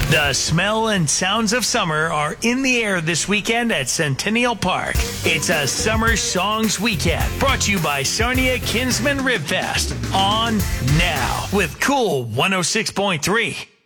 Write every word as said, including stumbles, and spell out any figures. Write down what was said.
The smell and sounds of summer are in the air this weekend at Centennial Park. It's a Summer Songs Weekend, brought to you by Sarnia Kinsman Rib Fest. On now with Cool one oh six point three.